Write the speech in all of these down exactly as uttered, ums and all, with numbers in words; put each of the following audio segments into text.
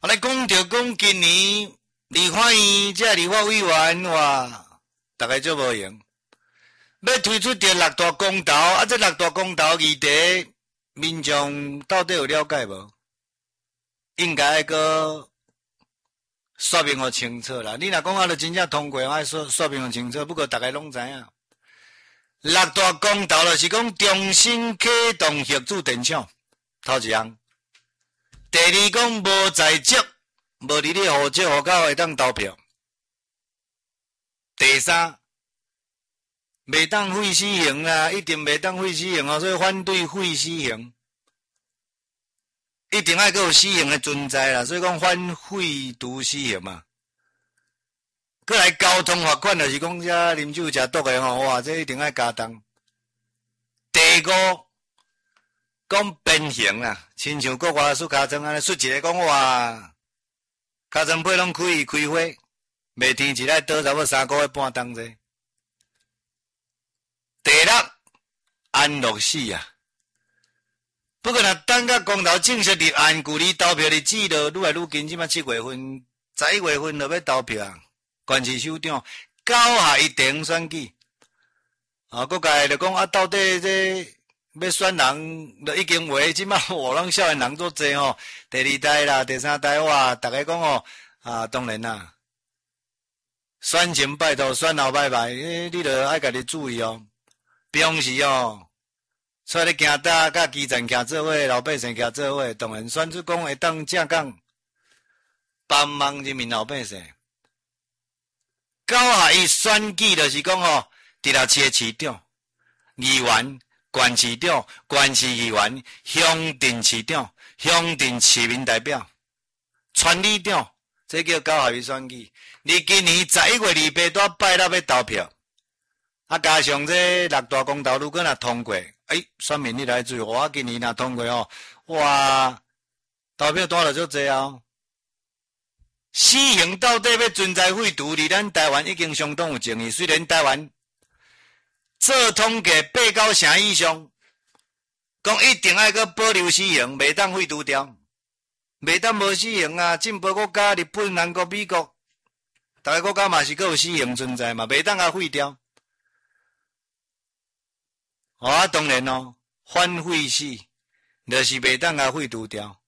来讲着讲今年立法院这立法委员哇，大家做无用，要推出着六大公投，啊，这六大公投议题，民众到底有了解无？应该爱个说明互清楚啦。你若讲啊，就真正通过，爱说说明互清楚。不过大家拢知影，六大公投就是讲重新启动核子电厂，头一项。第二讲无在职，无伫咧户籍户口会当投票。第三，袂当废死刑啦，一定袂当废死刑哦，所以反对废死刑。一定爱阁有死刑的存在啦，所以讲反废除死刑嘛。过来交通罚款就是讲遮啉酒食毒的吼，哇，这一定爱加重。第五，讲变形啦，亲像国外出尻川安尼，出一个讲哇，尻川配拢开开花，卖天一来倒差不多三个月半当者。第六，安乐死啊。不过若等甲公投正式立案，距离投票日子就愈来愈近，即马七月份、十一月份就要投票啊。县市首长九下一定选举，啊，国界就讲啊，到底这要选人，就已经话即马我拢少年人做济吼，第二代啦、第三代哇，逐个讲哦，啊，当然啦，选前拜托，选后拜拜，诶，你着爱家己注意哦，平时哦。出来行搭，甲基层徛做伙，老百姓徛做伙，当然选出讲会当正讲帮忙人民老百姓。九合一选举就是讲吼，直辖市的市长、议员、县市长、县市议员、乡镇市长、乡镇市民代表、村里长，这叫九合一选举。你今年十一月二八多拜六要投票，啊，加上这六大公投，如果若通过。诶，选民你来注意，我今年若通过哦，哇，投票单就足济哦。死刑到底要存在废除？伫咱台湾已经相当有争议。虽然台湾做统计八九成以上，讲一定爱搁保留死刑，袂当废除掉，袂当无死刑啊！进步国家日本、韩国、美国，逐个国家嘛是搁有死刑存在嘛，袂当啊废掉。哦，啊，当然咯，反废死，就是袂当甲废除掉。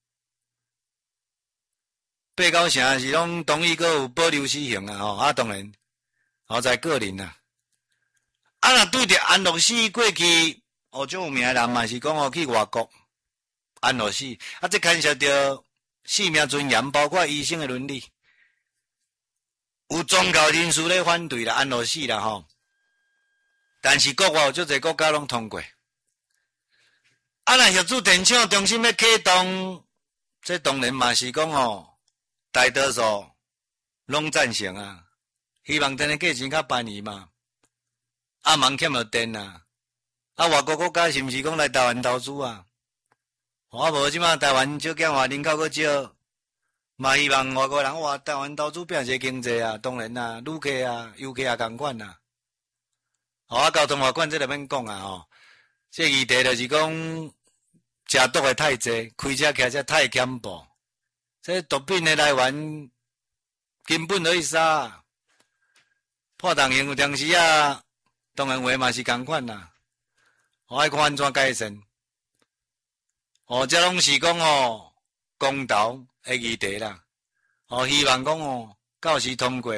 八九成是拢同意，阁有保留死刑啊！吼，啊，当然，好在个人啊。啊，若对着安乐死过去，哦，种有名人嘛是讲哦，去外国安乐死，啊，这牵涉着性命尊严，包括医生的伦理，有宗教人士咧反对啦，安乐死啦，吼。但是国外有足侪国家拢通过，啊，若核子电厂重新要启动，这当然嘛是讲吼，大多数拢赞成啊，希望等下价钱较便宜嘛，啊，忙欠着电啊，啊，外国国家是毋是讲来台湾投资啊？啊，无即马台湾少讲话人口阁少，嘛希望外国人话台湾投资变一个经济啊，当然啦，旅客啊、游客也共款啊。哦，啊，交通法管这个免讲啊，吼，这议题就是讲，食毒的太济，开车开车太欠步，这毒品的来源根本可以杀，破档刑有当时啊，当然话嘛是共款啦，我爱看安怎改善。哦，这拢是讲哦，公投的议题啦，哦，希望讲哦，到时通过。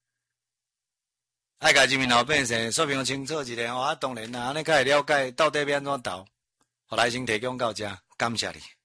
爱甲人民老百姓说明清楚一下，哦，啊，当然啦，安尼较会了解到底要安怎投，互来先提供到这，感谢你。